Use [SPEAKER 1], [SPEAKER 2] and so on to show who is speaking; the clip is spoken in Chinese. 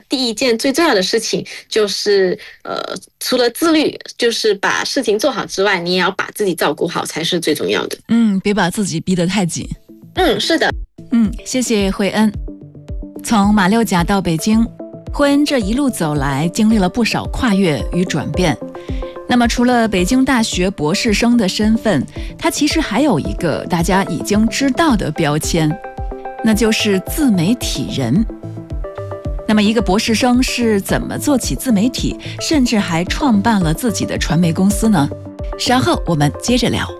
[SPEAKER 1] 第一件最重要的事情就是除了自律，就是把事情做好之外，你也要把自己照顾好才是最重要的。
[SPEAKER 2] 别把自己逼得太紧。
[SPEAKER 1] 是的。
[SPEAKER 2] 谢谢慧恩。从马六甲到北京，慧恩这一路走来，经历了不少跨越与转变。那么除了北京大学博士生的身份，他其实还有一个大家已经知道的标签，那就是自媒体人。那么一个博士生是怎么做起自媒体，甚至还创办了自己的传媒公司呢？稍后我们接着聊。